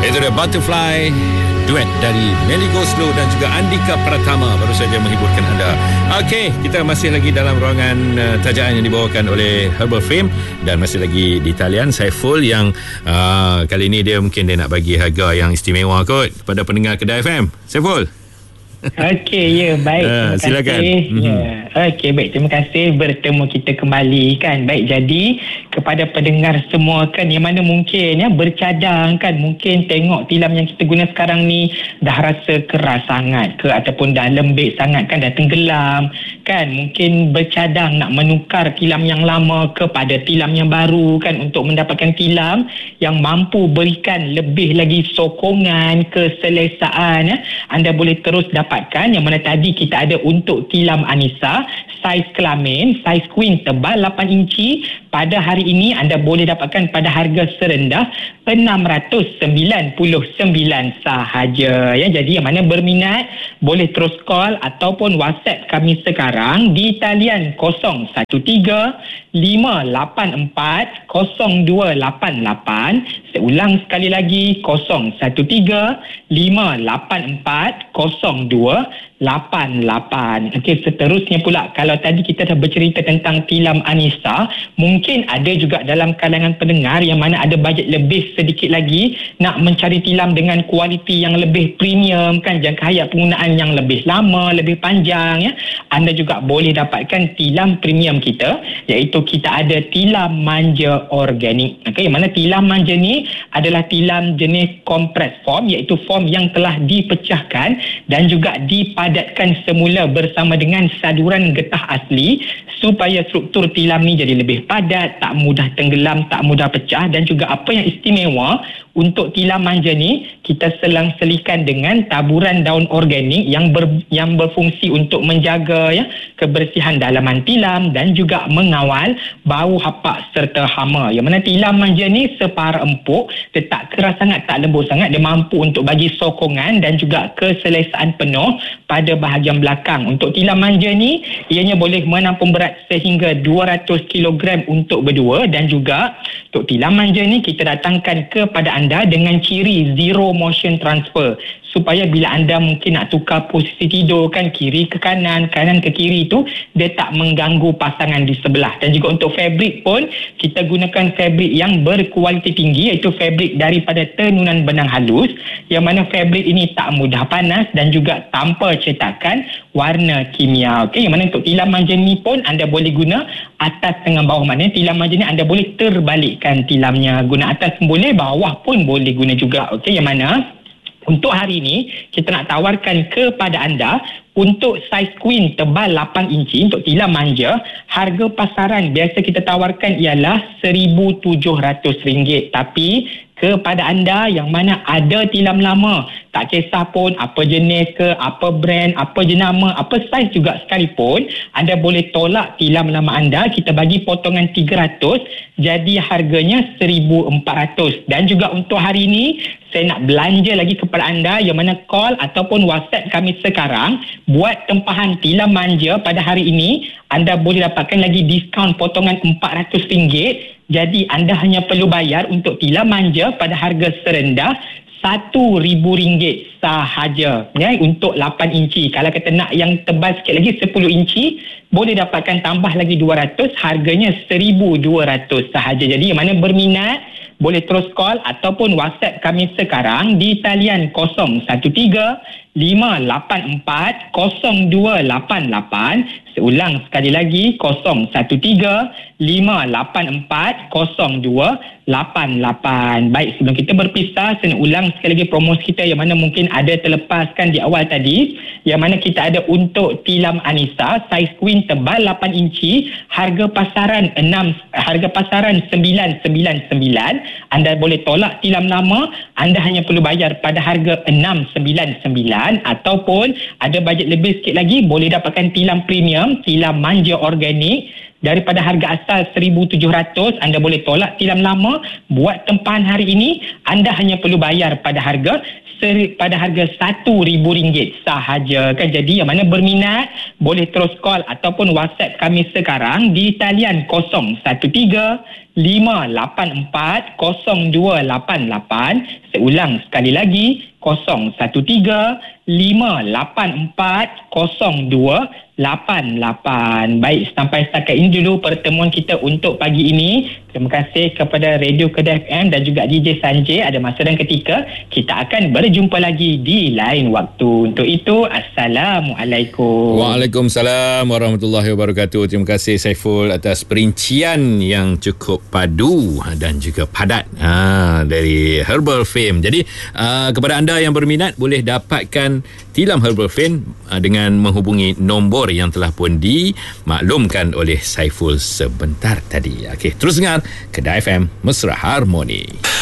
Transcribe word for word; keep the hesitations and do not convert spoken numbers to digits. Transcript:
Itu dia Butterfly, duet dari Melly Goeslaw dan juga Andika Pratama baru saja menghiburkan anda. Okey, kita masih lagi dalam ruangan uh, tajaan yang dibawakan oleh Herbal Frame dan masih lagi di talian Saiful yang uh, kali ini dia mungkin dia nak bagi harga yang istimewa kot kepada pendengar Kedah F M. Saiful. Okey, ya, baik. Uh, terima silakan. kasih. Mm-hmm. Ya. Okey, baik. Terima kasih bertemu kita kembali kan. Baik, jadi kepada pendengar semua kan yang mana mungkin ya bercadang kan, mungkin tengok tilam yang kita guna sekarang ni dah rasa keras sangat ke ataupun dah lembik sangat kan, dah tenggelam kan. Mungkin bercadang nak menukar tilam yang lama kepada tilam yang baru kan, untuk mendapatkan tilam yang mampu berikan lebih lagi sokongan, keselesaan ya. Anda boleh terus dapat dapatkan yang mana tadi kita ada untuk tilam Anissa saiz kelamin, saiz queen tebal lapan inci. Pada hari ini anda boleh dapatkan pada harga serendah enam ratus sembilan puluh sembilan sahaja ya. Jadi yang mana berminat boleh terus call ataupun WhatsApp kami sekarang di talian kosong satu tiga lima lapan empat kosong dua lapan lapan. Saya ulang sekali lagi, kosong satu tiga lima lapan empat kosong dua lapan lapan. Okey, seterusnya pula kalau tadi kita dah bercerita tentang tilam Anissa, mungkin ada juga dalam kalangan pendengar yang mana ada bajet lebih sedikit lagi nak mencari tilam dengan kualiti yang lebih premium kan, jangka hayat penggunaan yang lebih lama, lebih panjang ya. Anda juga boleh dapatkan tilam premium kita, iaitu kita ada tilam manja organik. Okey, yang mana tilam manja ni adalah tilam jenis compress form, iaitu form yang telah dipecahkan dan juga dipadatkan semula bersama dengan saduran getah asli supaya struktur tilam ni jadi lebih padat, tak mudah tenggelam, tak mudah pecah. Dan juga apa yang istimewa untuk tilam manja ni, kita selang-selikan dengan taburan daun organik yang ber, yang berfungsi untuk menjaga ya kebersihan dalaman tilam dan juga mengawal bau hapak serta hama. Yang mana tilam manja ni separa empuk, dia tak keras sangat, tak lembut sangat, dia mampu untuk bagi sokongan dan juga keselesaan penuh pada bahagian belakang. Untuk tilam manja ni, ianya boleh menampung berat sehingga dua ratus kilogram untuk berdua. Dan juga untuk tilam manja ni kita datangkan kepada anda dengan ciri zero motion transfer, supaya bila anda mungkin nak tukar posisi tidur kan, kiri ke kanan, kanan ke kiri tu, dia tak mengganggu pasangan di sebelah. Dan juga untuk fabrik pun kita gunakan fabrik yang berkualiti tinggi, iaitu fabrik daripada tenunan benang halus, yang mana fabrik ini tak mudah panas dan juga tanpa cetakan warna kimia. Okey, yang mana untuk tilam manja ni pun anda boleh guna atas dengan bawah. Maknanya tilam manja ni anda boleh terbalikkan tilamnya, guna atas pun boleh, bawah pun boleh guna juga. Okey, yang mana untuk hari ini kita nak tawarkan kepada anda untuk saiz queen tebal lapan inci untuk tilam manja, harga pasaran biasa kita tawarkan ialah seribu tujuh ratus ringgit. Tapi kepada anda yang mana ada tilam lama, tak kisah pun apa jenis ke, apa brand, apa jenama, apa saiz juga sekalipun, anda boleh tolak tilam lama anda, kita bagi potongan tiga ratus, jadi harganya seribu empat ratus. Dan juga untuk hari ini saya nak belanja lagi kepada anda yang mana call ataupun WhatsApp kami sekarang, buat tempahan tilam manja pada hari ini, anda boleh dapatkan lagi diskaun potongan empat ratus ringgit. Jadi anda hanya perlu bayar untuk tilam manja pada harga serendah satu ribu ringgit sahaja ya, untuk lapan inci. Kalau kita nak yang tebal sikit lagi sepuluh inci, boleh dapatkan tambah lagi dua ratus, harganya seribu dua ratus sahaja. Jadi yang mana berminat boleh terus call ataupun WhatsApp kami sekarang di talian kosong satu tiga lima lapan empat kosong dua lapan lapan. Saya ulang sekali lagi, kosong satu tiga lima lapan empat kosong dua lapan lapan. Baik, sebelum kita berpisah, saya nak ulang sekali lagi promosi kita yang mana mungkin ada terlepaskan di awal tadi, yang mana kita ada untuk tilam Anissa saiz queen tebal lapan inci, harga pasaran enam harga pasaran sembilan sembilan sembilan. Anda boleh tolak tilam lama, anda hanya perlu bayar pada harga enam sembilan sembilan, ataupun ada bajet lebih sikit lagi boleh dapatkan tilam premium, tilam manja organik daripada harga asal seribu tujuh ratus, anda boleh tolak tilam lama. Buat tempahan hari ini, anda hanya perlu bayar pada harga seri, pada harga satu ribu ringgit sahaja kan. Jadi yang mana berminat boleh terus call ataupun WhatsApp kami sekarang di talian kosong satu tiga lima lapan empat kosong dua lapan lapan. Seulang sekali lagi, kosong satu tiga lima lapan empat kosong dua lapan lapan. Baik, sampai setakat ini dulu pertemuan kita untuk pagi ini. Terima kasih kepada Radio Kedah F M dan juga D J Sanjay. Ada masa dan ketika kita akan berjumpa lagi di lain waktu. Untuk itu, Assalamualaikum. Waalaikumsalam warahmatullahi wabarakatuh. Terima kasih Saiful atas perincian yang cukup padu dan juga padat ha, dari Herbal Fame. Jadi uh, kepada anda yang berminat boleh dapatkan tilam Herbal Fame uh, dengan menghubungi nombor yang telah pun dimaklumkan oleh Saiful sebentar tadi. Okey, terus dengar Kedah F M Mesra Harmoni.